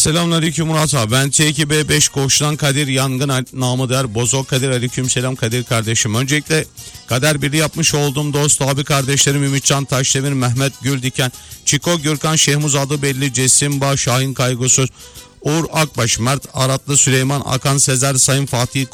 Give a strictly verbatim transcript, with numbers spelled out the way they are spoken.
Selamünaleyküm Murat abi. Ben T iki B beş Koç'tan Kadir Yangın namı der. Bozok Kadir, aleyküm selam Kadir kardeşim. Öncelikle kader birliği yapmış olduğum dost abi kardeşlerim Ümitcan Taşdemir, Mehmet Güldiken, Çiko Gürkan, Şehmuz adı belli, Cesim Bağ, Şahin Kaygısız, Uğur Akbaş, Mert Aratlı, Süleyman Akan, Sezer, Sayın Fatih